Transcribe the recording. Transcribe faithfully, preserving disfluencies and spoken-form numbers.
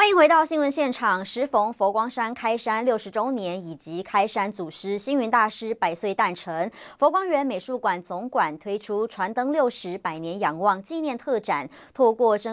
欢迎回到新闻现场。时逢佛光山开山六十周年，以及开山祖师星云大师百岁诞辰，佛光园美术馆总馆推出传灯六十百年仰望纪念特展，透过